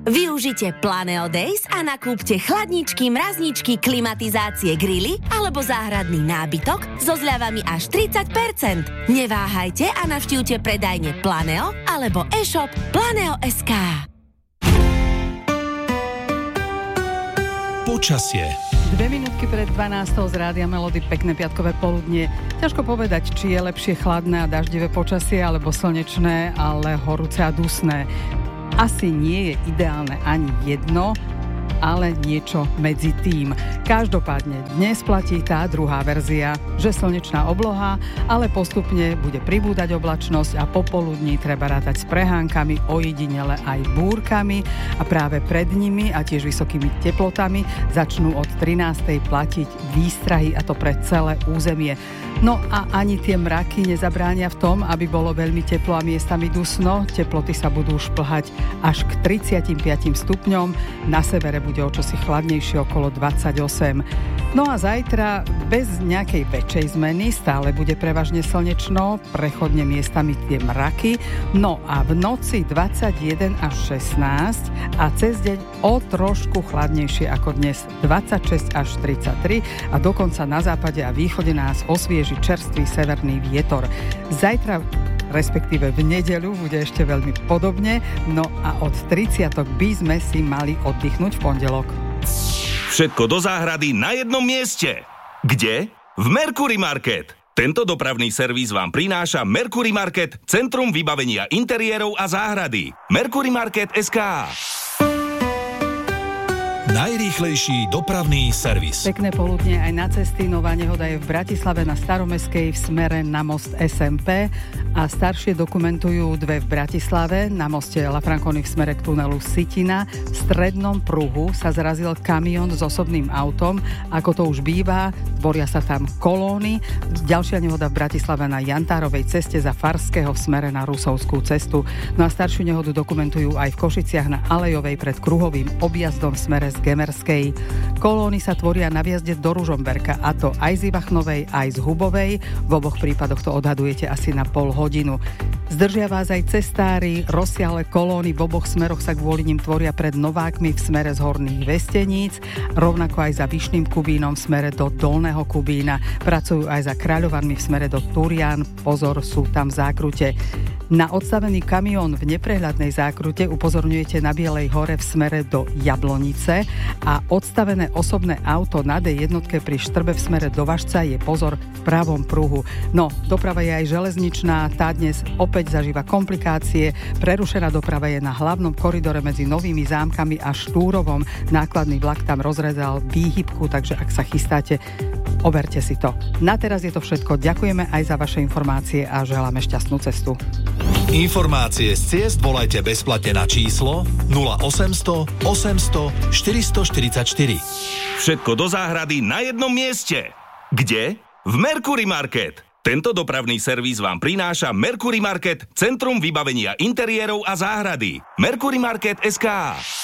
Využite Planeo Days a nakúpte chladničky, mrazničky, klimatizácie, grily alebo záhradný nábytok so zľavami až 30%. Neváhajte a navštívte predajne Planeo alebo e-shop Planeo.sk. Počasie. 2 minútky pred 12. z Rádia Melody, pekné piatkové poludnie. Ťažko povedať, či je lepšie chladné a daždivé počasie, alebo slnečné, ale horúce a dusné. Asi nie je ideálne ani jedno, ale niečo medzi tým. Každopádne dnes platí tá druhá verzia, že slnečná obloha, ale postupne bude pribúdať oblačnosť a popoludní treba rátať s prehánkami, ojedinele aj búrkami a práve pred nimi a tiež vysokými teplotami začnú od 13. platiť výstrahy, a to pre celé územie. No a ani tie mraky nezabránia v tom, aby bolo veľmi teplo a miestami dusno. Teploty sa budú šplhať až k 35 stupňom. Na severe bude o čosi chladnejšie, okolo 28. No a zajtra bez nejakej väčšej zmeny stále bude prevažne slnečno, prechodne miestami tie mraky. No a v noci 21 až 16 a cez deň o trošku chladnejšie ako dnes 26 až 33 a dokonca na západe a východe nás osvieži čerstvý severný vietor. Zajtra respektíve v nedeľu bude ešte veľmi podobne, no a od 30 by sme si mali oddychnúť v pondelok. Všetko do záhrady na jednom mieste. Kde? V Mercury Market. Tento dopravný servis vám prináša Mercury Market, centrum vybavenia interiérov a záhrady. Mercurymarket.sk. Najrýchlejší dopravný servis. Pekné poludne aj na cesty. Nová nehoda je v Bratislave na Staromestskej v smere na most SMP a staršie dokumentujú dve v Bratislave. Na moste La Franconi v smere k tunelu Sitina v strednom pruhu sa zrazil kamión s osobným autom. Ako to už býva, tvoria sa tam kolóny. Ďalšia nehoda v Bratislave na Jantárovej ceste za Farského v smere na Rusovskú cestu. No a staršiu nehodu dokumentujú aj v Košiciach na Alejovej pred kruhovým objazdom v smere z Gemerskej. Kolóny sa tvoria na vjazde do Ružomberka, a to aj z Ivachnovej, aj z Hubovej. V oboch prípadoch to odhadujete asi na pol hodinu. Zdržia vás aj cestári, rozsiahle kolóny v oboch smeroch sa kvôli nim tvoria pred Novákmi v smere z Horných Vesteníc, rovnako aj za Vyšným Kubínom v smere do Dolného Kubína. Pracujú aj za Kráľovanmi v smere do Turian. Pozor, sú tam v zákrute. Na odstavený kamión v neprehľadnej zákrute upozorňujete na Bielej hore v smere do Jablonice a odstavené osobné auto na D1 pri Štrbe v smere do Važca je pozor v pravom pruhu. No, doprava je aj železničná, tá dnes opäť zažíva komplikácie. Prerušená doprava je na hlavnom koridore medzi Novými Zámkami a Štúrovom. Nákladný vlak tam rozrezal výhybku, takže ak sa chystáte, overte si to. Na teraz je to všetko. Ďakujeme aj za vaše informácie a želáme šťastnú cestu. Informácie z ciest volajte bezplatne na číslo 0800 800 444. Všetko do záhrady na jednom mieste. Kde? V Mercury Market. Tento dopravný servis vám prináša Mercury Market, centrum vybavenia interiérov a záhrady. Mercurymarket.sk.